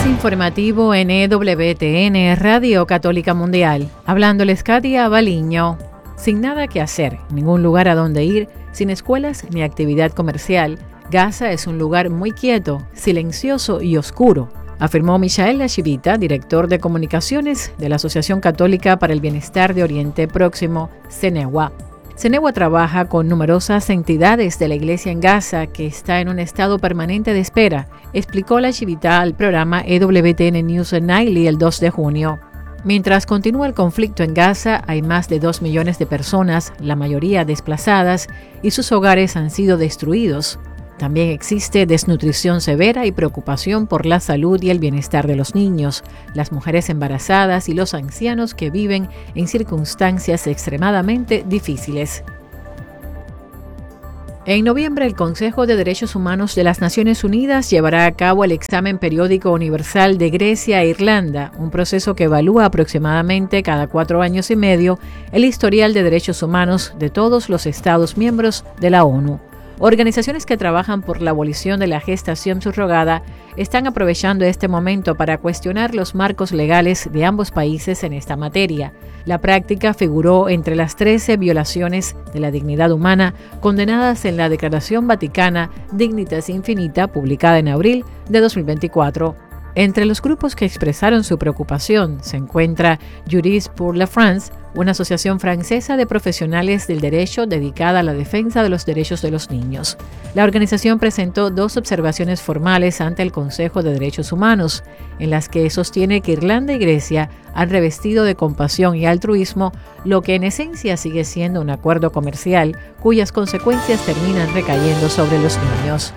Informativo en EWTN, Radio Católica Mundial. Hablándoles Katia Baliño. Sin nada que hacer, ningún lugar a donde ir, sin escuelas ni actividad comercial, Gaza es un lugar muy quieto, silencioso y oscuro, afirmó Michael Lashivita, director de comunicaciones de la Asociación Católica para el Bienestar de Oriente Próximo, CENEWA. CENEWA trabaja con numerosas entidades de la Iglesia en Gaza que está en un estado permanente de espera, explicó Lashivita al programa EWTN News Nightly el 2 de junio. Mientras continúa el conflicto en Gaza, hay más de 2 millones de personas, la mayoría desplazadas, y sus hogares han sido destruidos. También existe desnutrición severa y preocupación por la salud y el bienestar de los niños, las mujeres embarazadas y los ancianos que viven en circunstancias extremadamente difíciles. En noviembre, el Consejo de Derechos Humanos de las Naciones Unidas llevará a cabo el examen periódico universal de Grecia e Irlanda, un proceso que evalúa aproximadamente cada 4 años y medio el historial de derechos humanos de todos los Estados miembros de la ONU. Organizaciones que trabajan por la abolición de la gestación subrogada están aprovechando este momento para cuestionar los marcos legales de ambos países en esta materia. La práctica figuró entre las 13 violaciones de la dignidad humana condenadas en la Declaración Vaticana Dignitas Infinita, publicada en abril de 2024. Entre los grupos que expresaron su preocupación se encuentra Juristes pour la France, una asociación francesa de profesionales del derecho dedicada a la defensa de los derechos de los niños. La organización presentó 2 observaciones formales ante el Consejo de Derechos Humanos, en las que sostiene que Irlanda y Grecia han revestido de compasión y altruismo lo que en esencia sigue siendo un acuerdo comercial cuyas consecuencias terminan recayendo sobre los niños.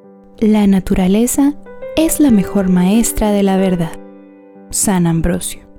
La naturaleza es la mejor maestra de la verdad. San Ambrosio.